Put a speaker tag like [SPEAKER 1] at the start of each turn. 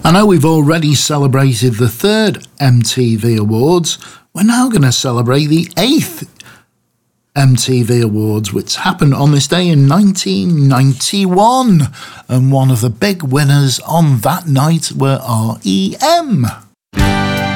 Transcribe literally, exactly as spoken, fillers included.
[SPEAKER 1] I know we've already celebrated the third M T V Awards. We're now going to celebrate the eighth M T V Awards, which happened on this day in nineteen ninety-one. And one of the big winners on that night were R E M.